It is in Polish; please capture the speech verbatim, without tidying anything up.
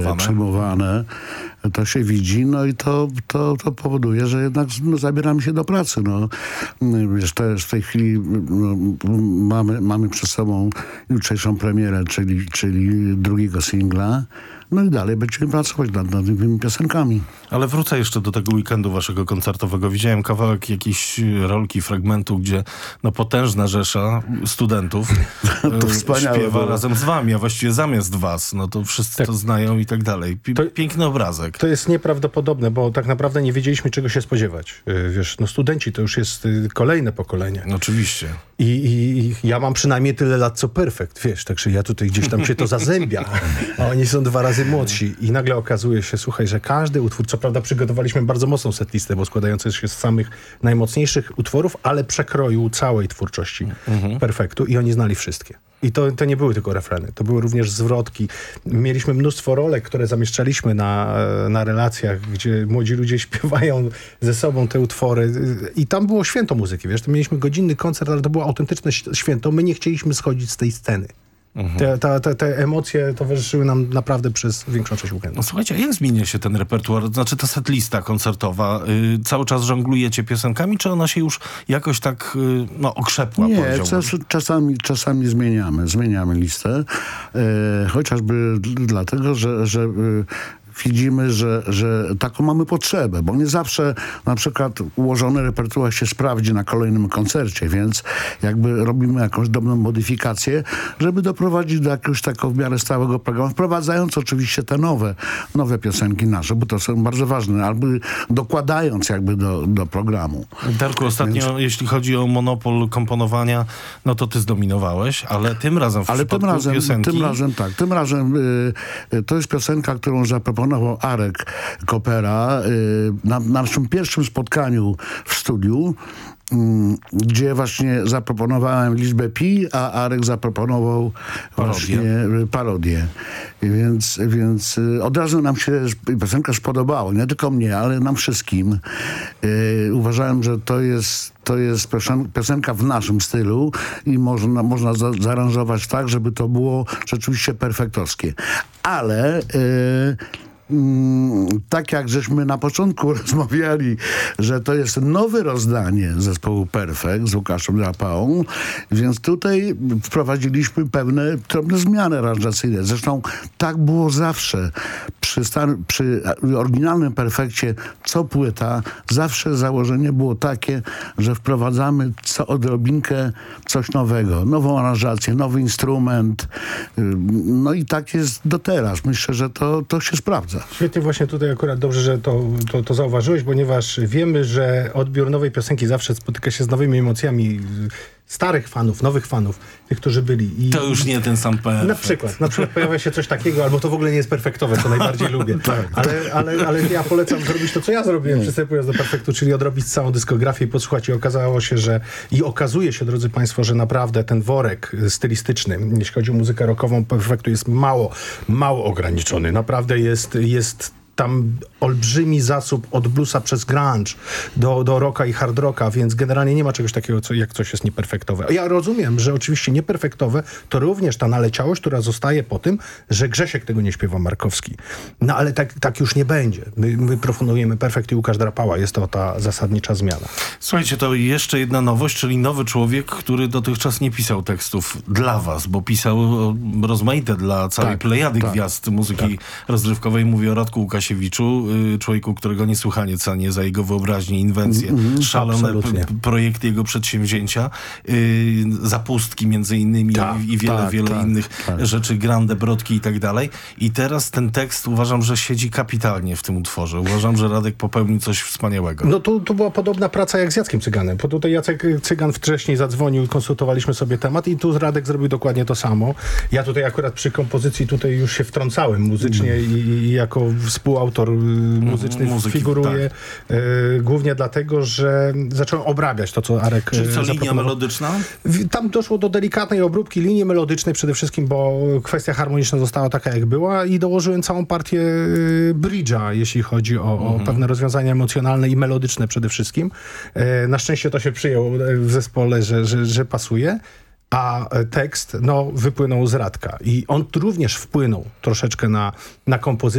przyjmowane. To się widzi, no i to, to, to powoduje, że jednak no, zabieramy się do pracy. No. Wiesz, też w tej chwili no, mamy, mamy przed sobą jutrzejszą premierę, czyli, czyli drugiego singla. No i dalej będziemy pracować nad, nad tymi piosenkami. Ale wrócę jeszcze do tego weekendu waszego koncertowego. Widziałem kawałek jakiejś rolki, fragmentu, gdzie no, potężna rzesza studentów to wspaniałe śpiewa było. razem z wami, a właściwie zamiast was. No to wszyscy tak. to znają i tak dalej. P- To- Piękny obrazek. To jest nieprawdopodobne, bo tak naprawdę nie wiedzieliśmy, czego się spodziewać. Yy, Wiesz, no studenci to już jest yy, kolejne pokolenie. Oczywiście. I, i, I ja mam przynajmniej tyle lat, co Perfekt, wiesz, także ja tutaj gdzieś tam się to zazębia, a oni są dwa razy młodsi. I nagle okazuje się, słuchaj, że każdy utwór, co prawda przygotowaliśmy bardzo mocną setlistę, bo składającą się z samych najmocniejszych utworów, ale przekroju całej twórczości Mhm. Perfektu i oni znali wszystkie. I to, to nie były tylko refreny, to były również zwrotki. Mieliśmy mnóstwo rolek, które zamieszczaliśmy na, na relacjach, gdzie młodzi ludzie śpiewają ze sobą te utwory. I tam było święto muzyki, wiesz, to mieliśmy godzinny koncert, ale to było autentyczne święto. My nie chcieliśmy schodzić z tej sceny. Te, te, te, te emocje towarzyszyły nam naprawdę przez większą część weekendu. No słuchajcie, a jak zmienia się ten repertuar? Znaczy ta setlista koncertowa? Y, cały czas żonglujecie piosenkami, czy ona się już jakoś tak y, no, okrzepła? Nie, powiedziałbym? czas, czasami, czasami zmieniamy, zmieniamy listę, e, chociażby d- dlatego, że, że e, widzimy, że, że taką mamy potrzebę, bo nie zawsze na przykład ułożony repertuar się sprawdzi na kolejnym koncercie, więc jakby robimy jakąś dobrą modyfikację, żeby doprowadzić do jakiegoś takiego w miarę stałego programu, wprowadzając oczywiście te nowe, nowe piosenki nasze, bo to są bardzo ważne, albo dokładając jakby do, do programu. Darku, ostatnio, Więc- jeśli chodzi o monopol komponowania, no to ty zdominowałeś, ale tym razem w Ale tym przypadku razem, piosenki... tym razem tak, tym razem y, y, to jest piosenka, którą zaproponował Arek Kopera y, na, na naszym pierwszym spotkaniu w studiu, y, gdzie właśnie zaproponowałem liczbę pi, a Arek zaproponował Parodię. właśnie y, parodię. I Więc, więc y, od razu nam się piosenka spodobała, nie tylko mnie, ale nam wszystkim. Y, uważałem, że to jest To jest piosen- piosenka w naszym stylu i można, można za- zaaranżować tak, żeby to było rzeczywiście perfektowskie. Ale y, mm, tak jak żeśmy na początku rozmawiali, że to jest nowe rozdanie zespołu Perfekt z Łukaszem Drapałą, więc tutaj wprowadziliśmy pewne drobne zmiany aranżacyjne. Zresztą tak było zawsze. Przy, stan- przy oryginalnym Perfekcie co płyta zawsze założenie było takie, że wprowadzamy co odrobinkę coś nowego. Nową aranżację, nowy instrument. Ym, No i tak jest do teraz. Myślę, że to, to się sprawdza. Świetnie właśnie tutaj akurat dobrze, że to, to, to zauważyłeś, ponieważ wiemy, że odbiór nowej piosenki zawsze spotyka się z nowymi emocjami starych fanów, nowych fanów, tych, którzy byli. I To już nie ten sam perfekt. Na przykład, na przykład pojawia się coś takiego, albo to w ogóle nie jest perfektowe, co najbardziej lubię. Ale, ale, ale ja polecam zrobić to, co ja zrobiłem, przystępując do Perfektu, czyli odrobić całą dyskografię i posłuchać. I okazało się, że i okazuje się, drodzy państwo, że naprawdę ten worek stylistyczny, jeśli chodzi o muzykę rockową, Perfektu jest mało, mało ograniczony. Naprawdę jest, jest tam olbrzymi zasób od bluesa przez grunge do, do rocka i hard rocka, więc generalnie nie ma czegoś takiego, co, jak coś jest nieperfektowe. Ja rozumiem, że oczywiście nieperfektowe to również ta naleciałość, która zostaje po tym, że Grzesiek tego nie śpiewa Markowski. No ale tak, tak już nie będzie. My, my proponujemy Perfekt i Łukasz Drapała. Jest to ta zasadnicza zmiana. Słuchajcie, to jeszcze jedna nowość, czyli nowy człowiek, który dotychczas nie pisał tekstów dla was, bo pisał o, rozmaite dla całej Tak, plejady tak, gwiazd muzyki rozrywkowej. Mówię o Radku Łukasiewiczu, y, człowieku, którego niesłychanie cenię za jego wyobraźnię, inwencje, Mm, szalone absolutnie. p- projekty jego przedsięwzięcia, y, zapustki między innymi Tak, i, i wiele, tak, wiele tak, innych tak. rzeczy, grande, brodki i tak dalej. I teraz ten tekst uważam, że siedzi kapitalnie w tym utworze. Uważam, że Radek popełnił coś wspaniałego. No to, to była podobna praca jak z Jackiem Cyganem, bo tutaj Jacek Cygan wcześniej zadzwonił, konsultowaliśmy sobie temat i tu Radek zrobił dokładnie to samo. Ja tutaj akurat przy kompozycji tutaj już się wtrącałem muzycznie Mm. i, i jako współautor y, muzyczny muzyki, figuruję y, głównie dlatego, że zacząłem obrabiać to, co Arek Czy y, co, linia zaproponował. melodyczna? W- Tam doszło do delikatnej obróbki linii melodycznej przede wszystkim, bo kwestia harmoniczna została taka, jak była i dołożyłem całą partię y, bridge'a, jeśli chodzi o, o pewne rozwiązania emocjonalne i melodyczne przede wszystkim. E, na szczęście to się przyjął e, w zespole, że, że, że pasuje. A e, tekst, no, wypłynął z Radka. I on również wpłynął troszeczkę na, na kompozycję.